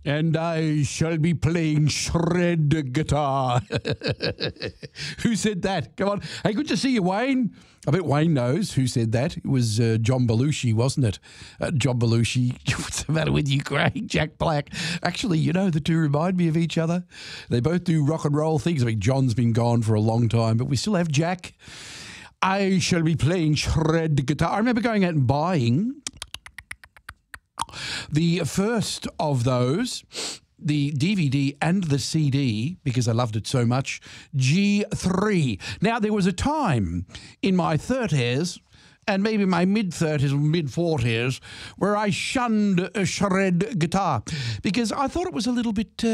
And I shall be playing shred guitar. Who said that? Come on. Hey, good to see you, Wayne. I bet Wayne knows who said that. It was John Belushi, wasn't it? John Belushi. What's the matter with you, Craig? Jack Black. Actually, you know, the two remind me of each other. They both do rock and roll things. I mean, John's been gone for a long time, but we still have Jack. I shall be playing shred guitar. I remember going out and buying the first of those, the DVD and the CD, because I loved it so much, G3. Now, there was a time in my 30s and maybe my mid-30s, mid-40s, where I shunned a shred guitar because I thought it was a little bit...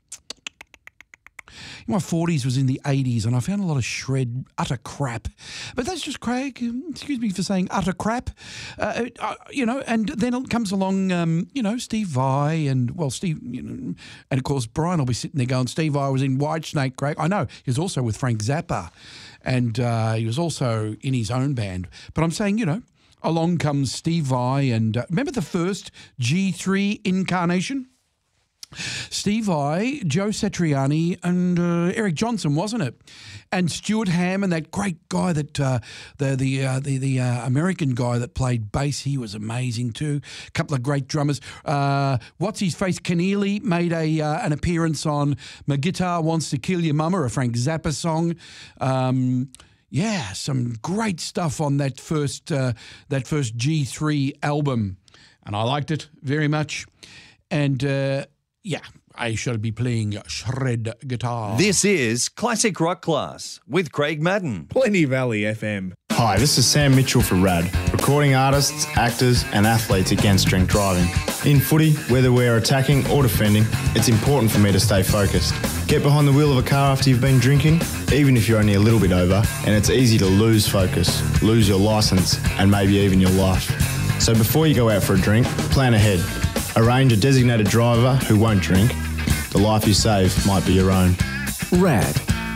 my 40s was in the 80s and I found a lot of shred, utter crap. But that's just Craig. Excuse me for saying utter crap. You know, and then it comes along, you know, Steve Vai and, well, Steve, you know, and of course Brian will be sitting there going, Steve Vai was in Whitesnake, Craig. I know, he was also with Frank Zappa and he was also in his own band. But I'm saying, you know, along comes Steve Vai and remember the first G3 incarnation? Steve Vai, Joe Satriani and Eric Johnson, wasn't it? And Stuart Hamm and that great guy that the American guy that played bass, he was amazing too. A couple of great drummers. What's his face? Keneally made an appearance on "My Guitar Wants to Kill Your Mama," a Frank Zappa song. Yeah, some great stuff on that first G3 album, and I liked it very much. And yeah, I shall be playing shred guitar. This is Classic Rock Class with Craig Madden. Plenty Valley FM. Hi, this is Sam Mitchell for RAD, recording artists, actors and athletes against drink driving. In footy, whether we're attacking or defending, it's important for me to stay focused. Get behind the wheel of a car after you've been drinking, even if you're only a little bit over, and it's easy to lose focus, lose your licence and maybe even your life. So before you go out for a drink, plan ahead. Arrange a designated driver who won't drink. The life you save might be your own. RAD,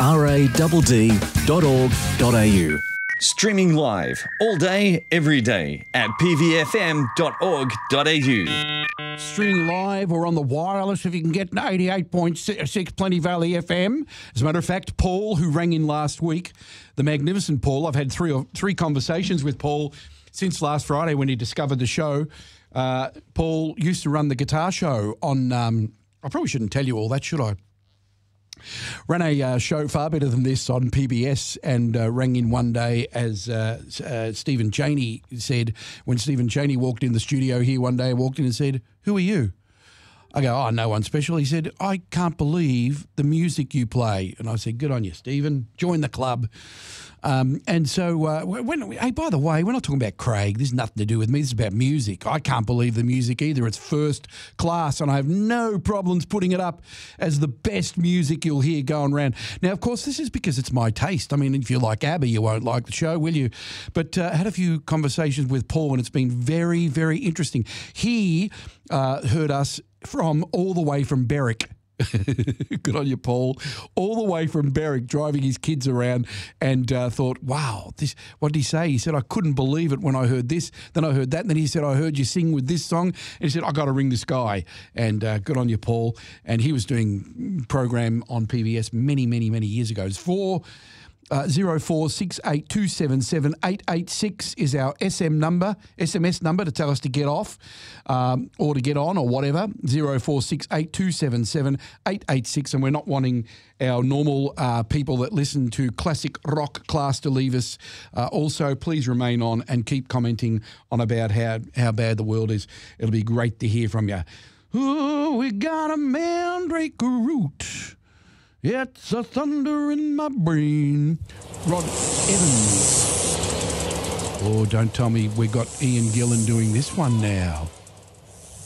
radd.org.au. Streaming live all day, every day at pvfm.org.au. Streaming live or on the wireless if you can get 88.6 Plenty Valley FM. As a matter of fact, Paul, who rang in last week, the magnificent Paul, I've had three conversations with Paul since last Friday when he discovered the show. Paul used to run the guitar show on, I probably shouldn't tell you all that, should I? Ran a show far better than this on PBS and rang in one day as Stephen Chaney said, when Stephen Chaney walked in the studio here one day, walked in and said, "Who are you?" I go, "Oh, no one special." He said, "I can't believe the music you play." And I said, "Good on you, Stephen. Join the club." And so, hey, by the way, we're not talking about Craig. This has nothing to do with me. This is about music. I can't believe the music either. It's first class, and I have no problems putting it up as the best music you'll hear going around. Now, of course, this is because it's my taste. I mean, if you like ABBA, you won't like the show, will you? But I had a few conversations with Paul, and it's been very, very interesting. He heard us from all the way from Berwick. Good on you, Paul. All the way from Berwick, driving his kids around, and thought, wow, this. What did he say? He said, "I couldn't believe it when I heard this. Then I heard that. And then he said, I heard you sing with this song." And he said, "I got to ring this guy." And good on you, Paul. And he was doing program on PBS many, many, many years ago. It's 0468277886 is our SMS number to tell us to get off or to get on or whatever. 0468277886, and we're not wanting our normal people that listen to Classic Rock Class to leave us. Also, please remain on and keep commenting on about how bad the world is. It'll be great to hear from you. Oh, we got a mandrake root. It's a thunder in my brain. Rod Evans. Oh, don't tell me we got Ian Gillan doing this one now.